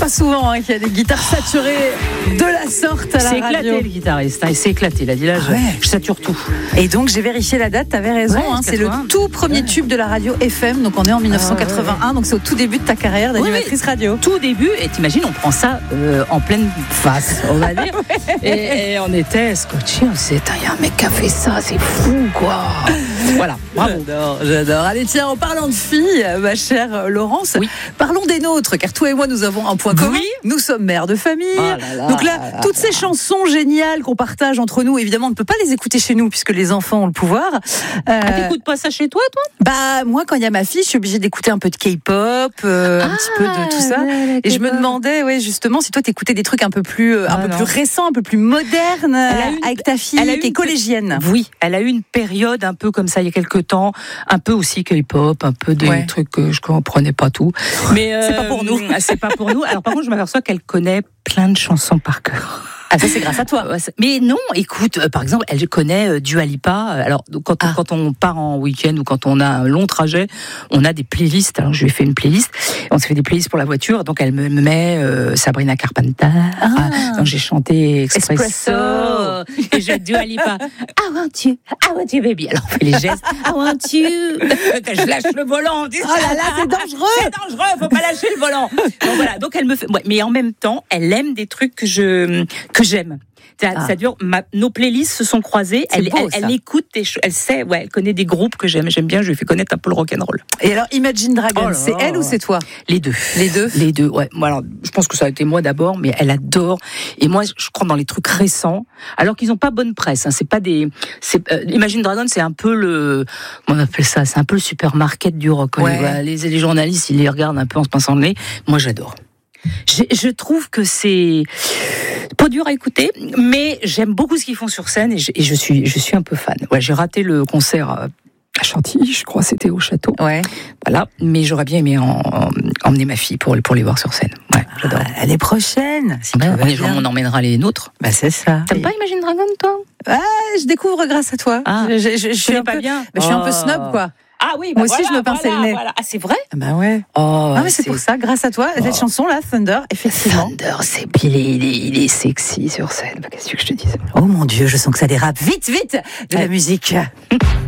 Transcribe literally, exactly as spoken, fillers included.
pas souvent hein, qu'il y a des guitares saturées de la sorte à la c'est radio. éclaté le guitariste, hein, il s'est éclaté. Il a dit là, je, ouais. je sature tout. Et donc j'ai vérifié la date, t'avais raison, Ouais, hein, c'est le quatre-vingts. tout premier Ouais. tube de la radio F M, donc on est en dix-neuf cent quatre-vingt-un, Ah, ouais, ouais. donc c'est au tout début de ta carrière d'animatrice Oui, radio. Tout début, et t'imagines, on prend ça euh, en pleine face, on va dire. et, et on était scotchés, on s'est dit, il y a un mec qui a fait ça, c'est fou quoi. Voilà, bravo. J'adore, j'adore. Allez, tiens, en parlant de filles, ma chère Laurence, Oui. parlons des nôtres, car toi et moi, nous avons un point commun. Oui. Nous sommes mères de famille. Oh là là Donc là, là là toutes ces chansons géniales qu'on partage entre nous, évidemment, on ne peut pas les écouter chez nous, puisque les enfants ont le pouvoir. Euh, Ah, t'écoutes pas ça chez toi, toi? bah, moi, quand il y a ma fille, je suis obligée d'écouter un peu de K-pop, euh, un Ah, petit peu de tout ça. ouais, Et je me K-pop. demandais, ouais, justement, si toi, t'écoutais des trucs un peu plus, euh, un Ah, peu non. plus récents, un peu plus modernes, a une- avec ta fille elle a qui est une- collégienne. Oui, elle a eu une période un peu comme ça il y a quelques temps, un peu aussi K-pop, un peu des Ouais. trucs que je comprenais pas tout. Mais C'est pas pour nous. C'est pas pour nous. Alors par contre, je m'aperçois qu'elle connaît plein de chansons par cœur. Ah, ça, c'est grâce à toi. Ouais, c'est- Mais non, écoute, euh, par exemple, elle connaît euh, Dua Lipa. Alors, donc, quand, on, Ah. quand on part en week-end ou quand on a un long trajet, on a des playlists. Alors, je lui ai fait une playlist. On s'est fait des playlists pour la voiture. Donc, elle me me met euh, Sabrina Carpenter. Ah. Donc, j'ai chanté Expresso. Espresso. Et je Dua Lipa. I want you, I want you, baby. Alors, on fait les gestes. I want you. Je lâche le volant. Oh là là, c'est dangereux. C'est dangereux, faut pas lâcher le volant. Donc voilà, donc elle me fait. Ouais, mais en même temps, elle aime des trucs que je que j'aime. Ça, Ah. ça dure. Ma, nos playlists se sont croisées. C'est Elle, beau, elle, ça. elle écoute des choses. Elle sait, ouais, elle connaît des groupes que j'aime. J'aime bien. Je lui fais connaître un peu le rock'n'roll. Et alors, Imagine Dragons, Oh là c'est là. elle ou c'est toi? Les deux. Les deux. Les deux. Ouais. Moi, alors, je pense que ça a été moi d'abord, mais elle adore. Et moi, je crois dans les trucs récents, alors qu'ils ont pas bonne presse. Hein, c'est pas des. C'est, euh, Imagine Dragons, c'est un peu le. Comment on appelle ça? C'est un peu le supermarket du rock. Ouais. Voilà, les, les journalistes, ils les regardent un peu en se pinçant le nez. Moi, j'adore. Je, je trouve que c'est pas dur à écouter, mais j'aime beaucoup ce qu'ils font sur scène et je, et je suis, je suis un peu fan. Ouais, j'ai raté le concert à Chantilly, je crois, c'était au château. Ouais. Voilà, mais j'aurais bien aimé en, en- emmener ma fille pour, pour les voir sur scène. Ouais, j'adore. Ah, l'année prochaine. Si Ben, tout va les gens, bien. on emmènera les nôtres. Bah, c'est ça. T'aimes pas Imagine Dragon, toi? Ah, je découvre grâce à toi. Ah. je, je- je- je suis connais un pas peu, bien. bah, je suis un peu Oh. snob, quoi. Ah oui, Moi aussi, je me pinçais le nez. Ah, c'est vrai? Ah bah ouais. Oh, Ah, mais c'est pour ça, grâce à toi, cette Oh. chanson-là, Thunder, effectivement. Thunder, c'est puis il est, il est, il est sexy sur scène. Qu'est-ce que je te dis? Oh mon Dieu, je sens que ça dérape. Vite, vite, de la Ouais. musique.